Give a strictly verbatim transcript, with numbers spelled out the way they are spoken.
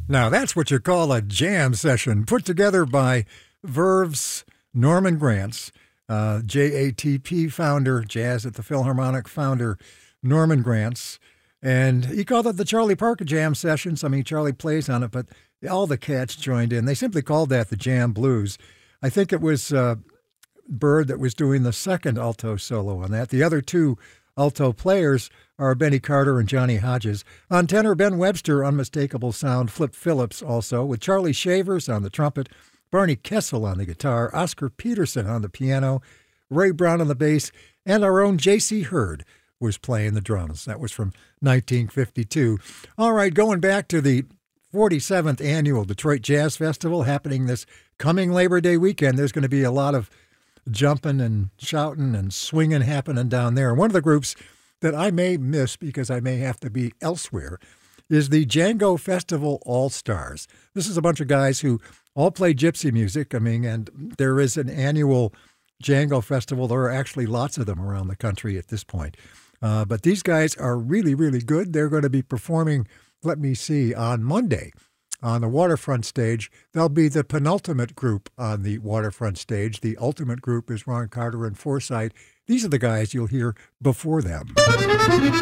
Now, that's what you call a jam session put together by Verve's Norman Granz, uh, J A T P founder, Jazz at the Philharmonic founder, Norman Granz. And he called it the Charlie Parker Jam Sessions. I mean, Charlie plays on it, but all the cats joined in. They simply called that the Jam Blues. I think it was uh, Bird that was doing the second alto solo on that. The other two alto players are Benny Carter and Johnny Hodges. On tenor, Ben Webster, unmistakable sound. Flip Phillips also, with Charlie Shavers on the trumpet, Barney Kessel on the guitar, Oscar Peterson on the piano, Ray Brown on the bass, and our own J C Hurd was playing the drums. That was from nineteen fifty-two. All right, going back to the forty-seventh Annual Detroit Jazz Festival happening this coming Labor Day weekend. There's going to be a lot of jumping and shouting and swinging happening down there. And one of the groups that I may miss because I may have to be elsewhere is the Django Festival All-Stars. This is a bunch of guys who all play gypsy music. I mean, and there is an annual Django Festival. There are actually lots of them around the country at this point. Uh, but these guys are really, really good. They're going to be performing, let me see, on Monday on the Waterfront stage. They'll be the penultimate group on the Waterfront stage. The ultimate group is Ron Carter and Forsyth. These are the guys you'll hear before them.